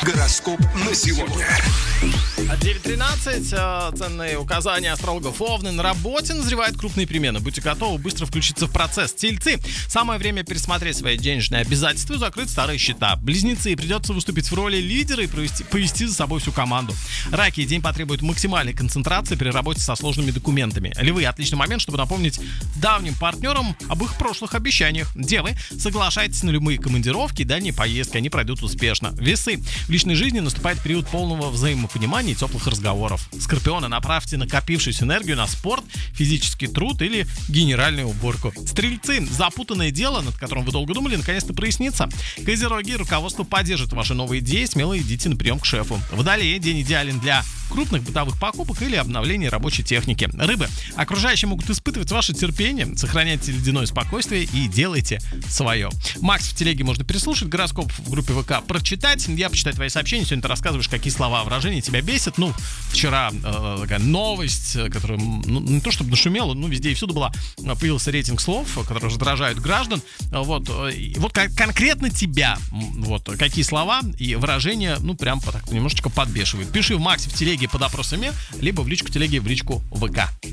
Гороскоп на сегодня. 9:13. Ценные указания астрологов. Овны: на работе назревают крупные перемены. Будьте готовы быстро включиться в процесс. Тельцы: самое время пересмотреть свои денежные обязательства и закрыть старые счета. Близнецы: придется выступить в роли лидера и повести за собой всю команду. Раки: день потребует максимальной концентрации при работе со сложными документами. Львы: отличный момент, чтобы напомнить давним партнерам об их прошлых обещаниях. Девы: соглашайтесь на любые командировки и дальние поездки, они пройдут успешно. Весы: в личной жизни наступает период полного взаимопонимания и теплых разговоров. Скорпионы: направьте накопившуюся энергию на спорт, физический труд или генеральную уборку. Стрельцы: запутанное дело, над которым вы долго думали, наконец-то прояснится. Козероги: руководство поддержит ваши новые идеи, смело идите на прием к шефу. Водолеи: день идеален для крупных бытовых покупок или обновления рабочей техники. Рыбы: окружающие могут испытывать ваше терпение, сохраняйте ледяное спокойствие и делайте свое. Макс в телеге можно переслушать, гороскоп в группе ВК прочитать. Я почитаю твои сообщения, сегодня ты рассказываешь, какие слова, выражения тебя бесят. Вчера такая новость, которая не то чтобы нашумела, везде и всюду была, появился рейтинг слов, которые раздражают граждан. Вот конкретно тебя, какие слова и выражения, прям так немножечко подбешивают. Пиши в Максе в телеге под опросами, либо в личку телеги в личку ВК.